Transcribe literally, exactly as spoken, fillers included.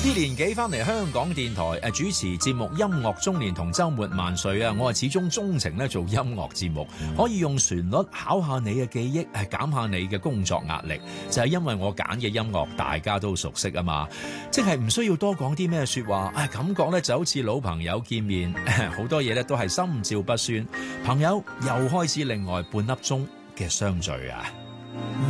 呢年幾翻嚟香港電台誒主持節目音樂中年同週末萬歲啊！我係始終鍾情咧做音樂節目，可以用旋律考下你嘅記憶，誒減下你嘅工作壓力，就係因為我揀嘅音樂大家都熟悉啊嘛，即係唔需要多講啲咩説話，誒感覺咧就好似老朋友見面，好多嘢咧都係心照不宣，朋友又開始另外半粒鐘嘅相聚啊！